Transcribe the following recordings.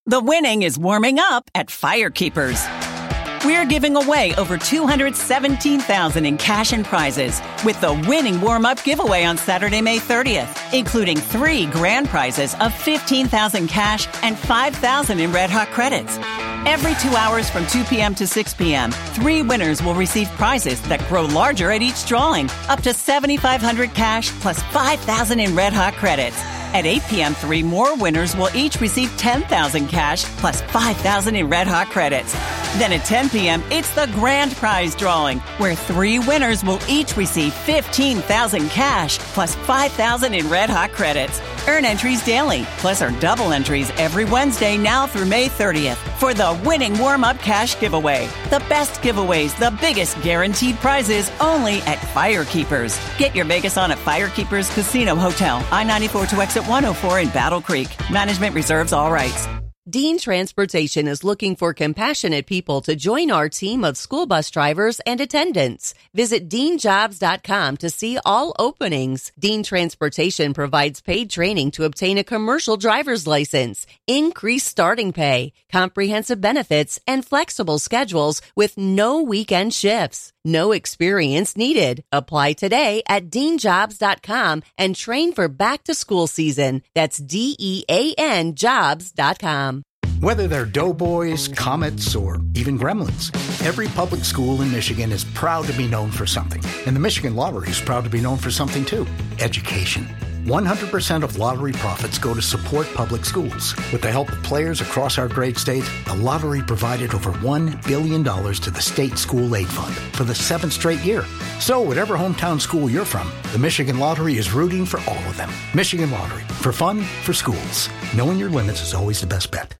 The winning is warming up at Firekeepers. We're giving away over $217,000 in cash and prizes with the winning warm-up giveaway on Saturday, May 30th, including 3 grand prizes of $15,000 cash and $5,000 in Red Hot credits. Every 2 hours from 2 p.m. to 6 p.m., 3 winners will receive prizes that grow larger at each drawing, up to $7,500 cash plus $5,000 in Red Hot credits. At 8 p.m., 3 more winners will each receive $10,000 cash plus $5,000 in Red Hot credits. Then at 10 p.m., it's the grand prize drawing, where 3 winners will each receive $15,000 cash plus $5,000 in Red Hot credits. Earn entries daily, plus earn double entries every Wednesday now through May 30th for the winning warm-up cash giveaway. The best giveaways, the biggest guaranteed prizes, only at Firekeepers. Get your Vegas on at Firekeepers Casino Hotel, I-94 to exit 104 in Battle Creek. Management reserves all rights. Dean Transportation is looking for compassionate people to join our team of school bus drivers and attendants. Visit deanjobs.com to see all openings. Dean Transportation provides paid training to obtain a commercial driver's license, increased starting pay, comprehensive benefits, and flexible schedules with no weekend shifts. No experience needed. Apply today at deanjobs.com and train for back to school season. That's DEAN jobs.com. Whether they're doughboys, comets, or even gremlins, every public school in Michigan is proud to be known for something. And the Michigan Lottery is proud to be known for something too: education. 100% of lottery profits go to support public schools. With the help of players across our great state, the lottery provided over $1 billion to the State School Aid Fund for the 7th straight year. So whatever hometown school you're from, the Michigan Lottery is rooting for all of them. Michigan Lottery, for fun, for schools. Knowing your limits is always the best bet.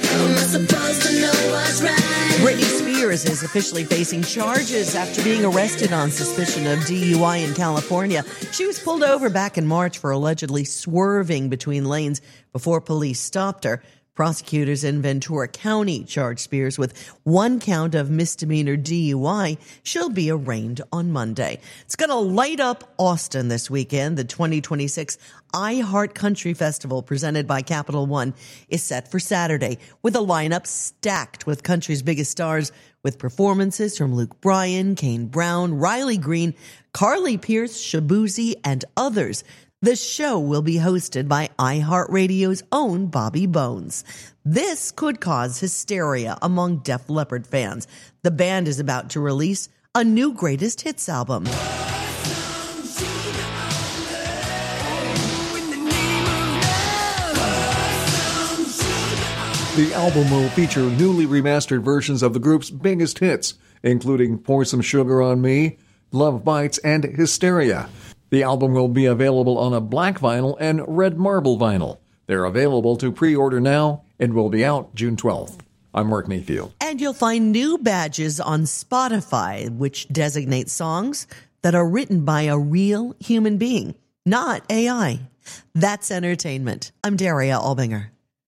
Britney Spears is officially facing charges after being arrested on suspicion of DUI in California. She was pulled over back in March for allegedly swerving between lanes before police stopped her. Prosecutors in Ventura County charged Spears with 1 count of misdemeanor DUI. She'll be arraigned on Monday. It's going to light up Austin this weekend. The 2026 iHeart Country Festival, presented by Capital One, is set for Saturday with a lineup stacked with country's biggest stars, with performances from Luke Bryan, Kane Brown, Riley Green, Carly Pearce, Shabuzi, and others. The show will be hosted by iHeartRadio's own Bobby Bones. This could cause hysteria among Def Leppard fans. The band is about to release a new greatest hits album. The album will feature newly remastered versions of the group's biggest hits, including Pour Some Sugar on Me, Love Bites, and Hysteria. The album will be available on a black vinyl and red marble vinyl. They're available to pre-order now and will be out June 12th. I'm Mark Mayfield. And you'll find new badges on Spotify, which designate songs that are written by a real human being, not AI. That's entertainment. I'm Daria Albinger.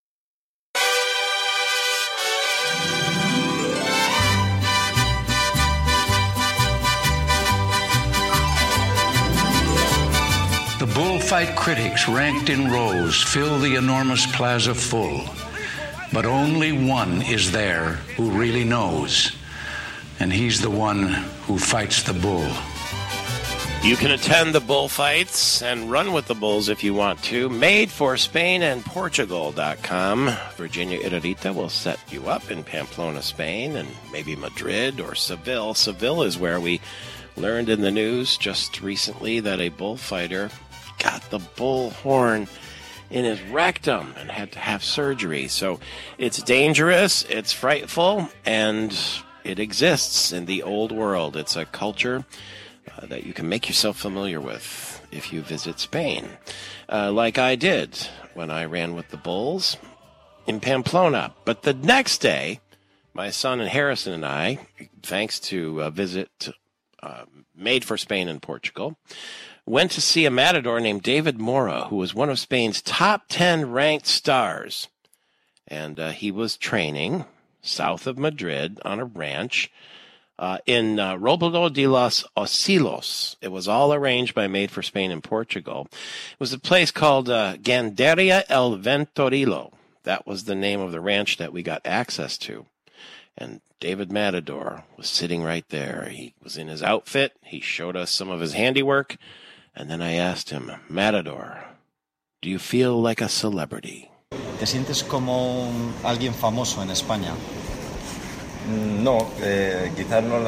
The bullfight critics, ranked in rows, fill the enormous plaza full. But only one is there who really knows, and he's the one who fights the bull. You can attend the bullfights and run with the bulls if you want to. MadeForSpainAndPortugal.com. Virginia Irarita will set you up in Pamplona, Spain, and maybe Madrid or Seville. Seville is where we learned in the news just recently that a bullfighter got the bull horn in his rectum and had to have surgery. So it's dangerous, it's frightful, and it exists in the old world. It's a culture that you can make yourself familiar with if you visit Spain, like I did when I ran with the bulls in Pamplona. But the next day, my son and Harrison and I, thanks to a visit Made for Spain and Portugal, went to see a matador named David Mora, who was one of Spain's top 10 ranked stars. And he was training south of Madrid on a ranch in Robledo de los Osilos. It was all arranged by Made for Spain and Portugal. It was a place called Ganderia el Ventorilo. That was the name of the ranch that we got access to. And David Matador was sitting right there. He was in his outfit. He showed us some of his handiwork. And then I asked him, Matador, do you feel like a celebrity? ¿Te sientes como alguien famoso en España? No, quizás no,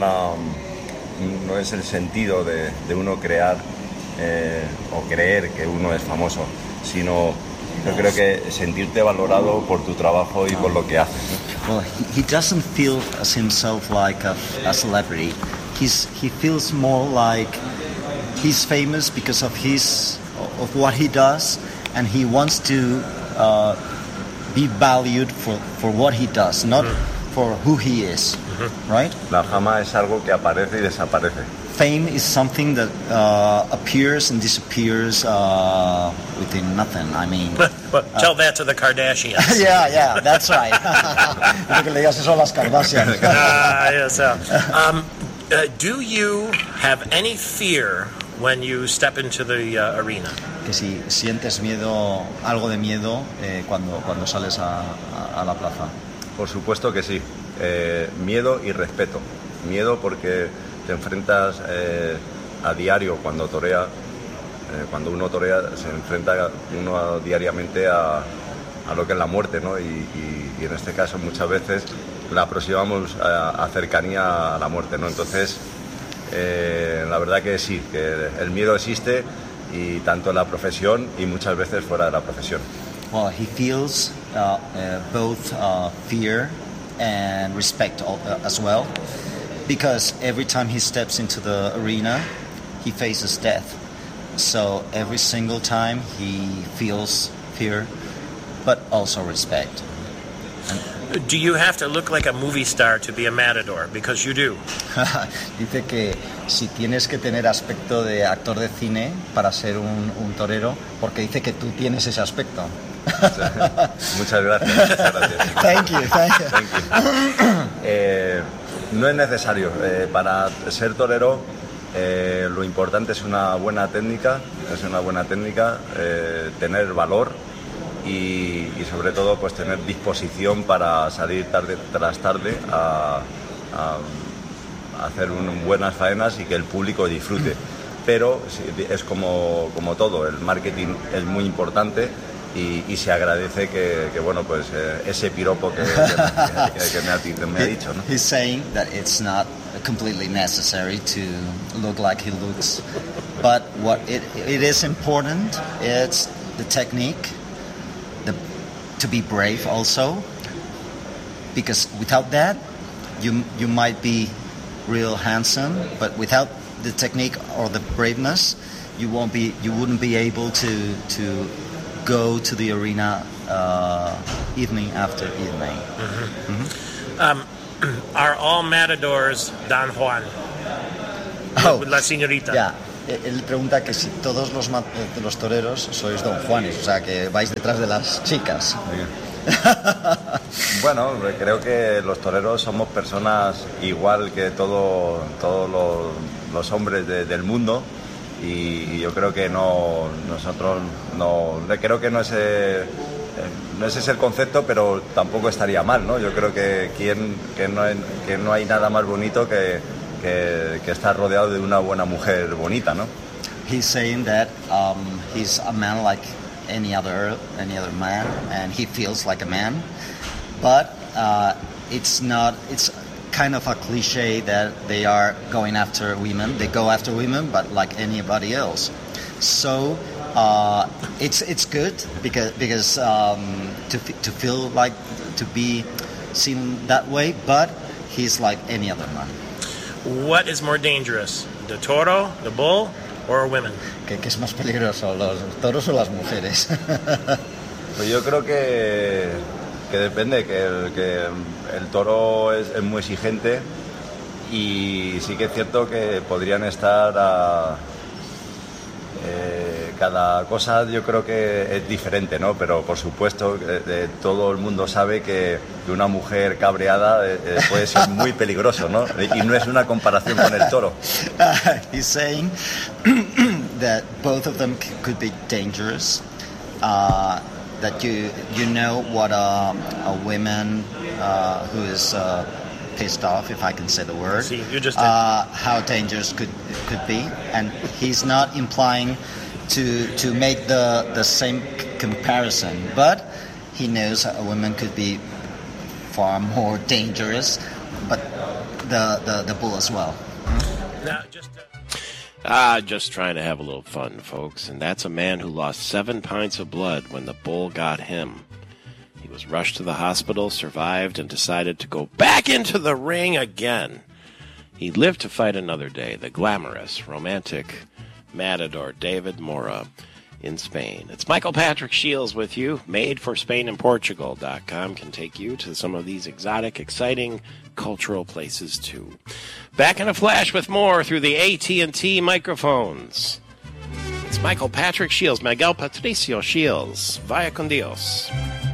no es el sentido de uno crear o creer que uno es famoso, sino yo creo que sentirte valorado por tu trabajo y por lo que haces, ¿no? Well, he doesn't feel as himself like a celebrity. He feels more like he's famous because of what he does, and he wants to be valued for what he does, not for who he is, right? La fama es algo que aparece y desaparece. Fame is something that appears and disappears within nothing. I mean, tell that to the Kardashians. yeah, that's right. Creo que le digas eso a las Kardashians. Yes. Do you have any fear when you step into the arena? Que si sientes miedo, algo de miedo cuando sales a la plaza. Por supuesto que sí. Miedo y respeto. Miedo porque te enfrentas a diario cuando torea. Cuando uno torea se enfrenta uno diariamente a lo que es la muerte, ¿no? Y en este caso muchas veces la aproximamos a cercanía a la muerte, ¿no? Entonces la verdad que sí, que el miedo existe, y tanto en la profesión y muchas veces fuera de la profesión. Well, he feels both fear and respect as well, because every time he steps into the arena, he faces death. So every single time he feels fear, but also respect. Do you have to look like a movie star to be a matador? Because you do. Dice que si tienes que tener aspecto de actor de cine para ser un torero, porque dice que tú tienes ese aspecto. Muchas gracias. Thank you. No es necesario. Para ser torero lo importante es una buena técnica, tener valor y sobre todo pues tener disposición para salir tarde tras tarde a hacer buenas faenas y que el público disfrute. Pero es como todo, el marketing es muy importante. Y se agradece que bueno, pues ese piropo que me ha dicho, ¿no? He's saying that it's not completely necessary to look like he looks, but what it is important, it's the technique, to be brave also, because without that you might be real handsome, but without the technique or the braveness, you wouldn't be able to go to the arena evening after evening. Are all matadors Don Juan? La señorita. Yeah. Él pregunta que si todos los toreros sois Don Juanes, o sea, que vais detrás de las chicas. Bueno, creo que los toreros somos personas igual que todos los hombres del mundo. Y yo creo que nosotros creo que no ese es el concepto, pero tampoco estaría mal, ¿no? Yo creo que no hay nada más bonito que estar rodeado de una buena mujer bonita, ¿no? He's saying that he's a man like any other man, and he feels like a man, but it's kind of a cliche that they are going after women. They go after women, but like anybody else. So it's good because to feel like to be seen that way, but he's like any other man. What is more dangerous, the toro, the bull, or women? ¿Qué es más peligroso, los toros o las mujeres? Pues yo creo que depende, que el toro es muy exigente, y sí que es cierto que podrían estar cada cosa, yo creo que es diferente, ¿no? Pero por supuesto todo el mundo sabe que una mujer cabreada puede ser muy peligroso, ¿no? Y no es una comparación con el toro. He's saying that both of them could be dangerous. that you know what a woman who is pissed off, if I can say the word, See, you just how dangerous could be, and he's not implying to make the same comparison, but he knows a woman could be far more dangerous, but the bull as well. Now, just trying to have a little fun, folks. And that's a man who lost 7 pints of blood when the bull got him. He was rushed to the hospital, survived, and decided to go back into the ring again. He lived to fight another day. The glamorous, romantic matador David Mora in Spain. It's Michael Patrick Shields with you. MadeForSpainAndPortugal.com can take you to some of these exotic, exciting cultural places too. Back in a flash with more through the AT&T microphones. It's Michael Patrick Shields, Miguel Patricio Shields. Vaya con Dios.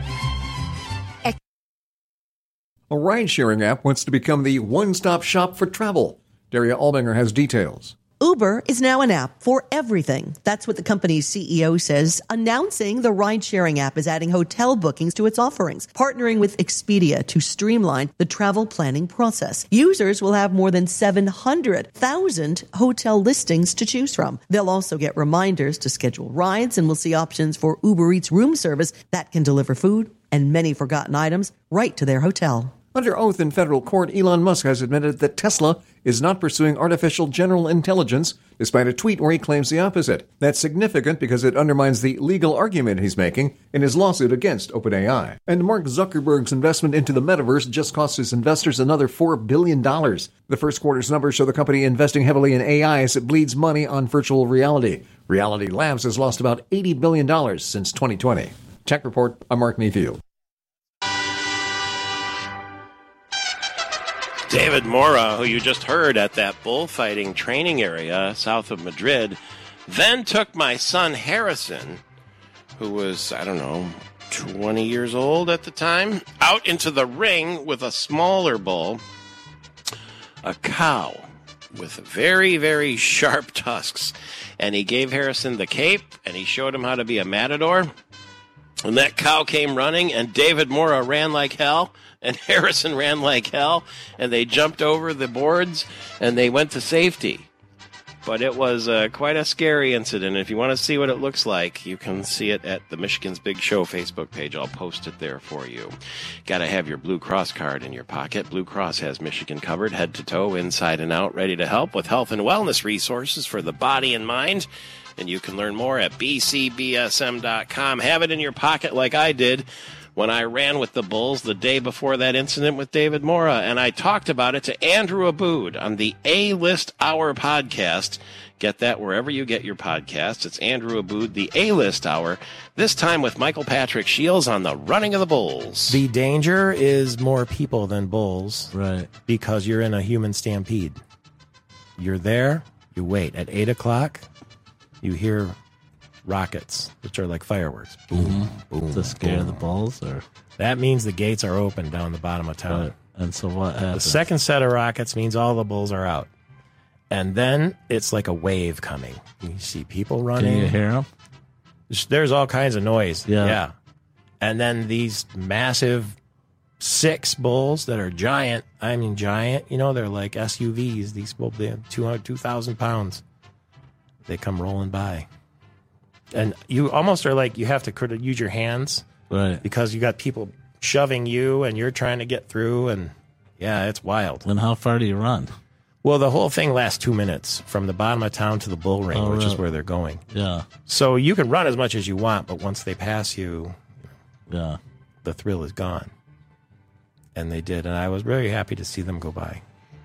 A ride-sharing app wants to become the one-stop shop for travel. Daria Albinger has details. Uber is now an app for everything. That's what the company's CEO says, announcing the ride-sharing app is adding hotel bookings to its offerings, partnering with Expedia to streamline the travel planning process. Users will have more than 700,000 hotel listings to choose from. They'll also get reminders to schedule rides, and we'll see options for Uber Eats room service that can deliver food and many forgotten items right to their hotel. Under oath in federal court, Elon Musk has admitted that Tesla is not pursuing artificial general intelligence, despite a tweet where he claims the opposite. That's significant because it undermines the legal argument he's making in his lawsuit against OpenAI. And Mark Zuckerberg's investment into the metaverse just cost his investors another $4 billion. The first quarter's numbers show the company investing heavily in AI as it bleeds money on virtual reality. Reality Labs has lost about $80 billion since 2020. Tech Report, I'm Mark Mayfield. David Mora, who you just heard at that bullfighting training area south of Madrid, then took my son Harrison, who was, 20 years old at the time, out into the ring with a smaller bull, a cow with very, very sharp tusks. And he gave Harrison the cape, and he showed him how to be a matador. And that cow came running, and David Mora ran like hell, and Harrison ran like hell, and they jumped over the boards, and they went to safety. But it was quite a scary incident. If you want to see what it looks like, you can see it at the Michigan's Big Show Facebook page. I'll post it there for you. Got to have your Blue Cross card in your pocket. Blue Cross has Michigan covered, head to toe, inside and out, ready to help with health and wellness resources for the body and mind. And you can learn more at bcbsm.com. Have it in your pocket like I did when I ran with the Bulls the day before that incident with David Mora. And I talked about it to Andrew Aboud on the A-List Hour podcast. Get that wherever you get your podcasts. It's Andrew Aboud, the A-List Hour, this time with Michael Patrick Shields on the running of the Bulls. The danger is more people than bulls. Right. Because you're in a human stampede. You're there, you wait. At 8 o'clock, you hear rockets, which are like fireworks. Boom, boom. To scare boom. the bulls? Or that means the gates are open down the bottom of town. Right. And so what happens? The second set of rockets means all the bulls are out. And then it's like a wave coming. You see people running. Can you hear them? There's all kinds of noise. Yeah. And then these massive 6 bulls that are giant. I mean, giant. You know, they're like SUVs. These bulls, they're 2,000 pounds. They come rolling by. And you almost are like, you have to use your hands. Right. Because you got people shoving you and you're trying to get through. And yeah, it's wild. And how far do you run? Well, the whole thing lasts 2 minutes from the bottom of town to the bull ring, which is where they're going. Yeah. So you can run as much as you want, but once they pass you, yeah, the thrill is gone. And they did. And I was very happy to see them go by.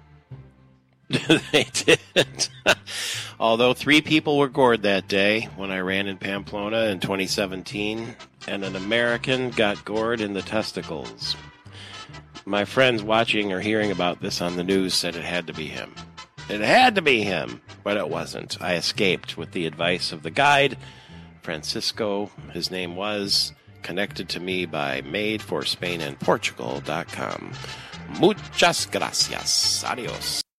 They did. Although 3 people were gored that day when I ran in Pamplona in 2017, and an American got gored in the testicles. My friends watching or hearing about this on the news said it had to be him. It had to be him, but it wasn't. I escaped with the advice of the guide, Francisco, his name was, connected to me by MadeForSpainAndPortugal.com. Muchas gracias. Adios.